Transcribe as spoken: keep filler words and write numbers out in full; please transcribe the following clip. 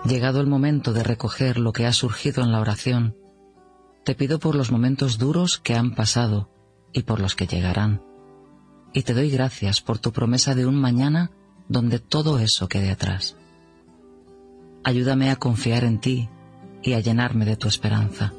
Llegado el momento de recoger lo que ha surgido en la oración, te pido por los momentos duros que han pasado y por los que llegarán. Y te doy gracias por tu promesa de un mañana donde todo eso quede atrás. Ayúdame a confiar en ti y a llenarme de tu esperanza.